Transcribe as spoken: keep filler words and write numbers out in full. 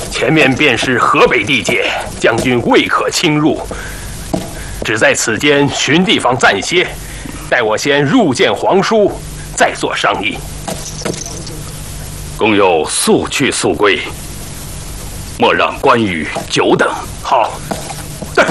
前面便是河北地界，将军未可轻入，只在此间寻地方暂歇，待我先入见皇叔，再做商议。 公佑速去速归，莫让关羽久等。 好。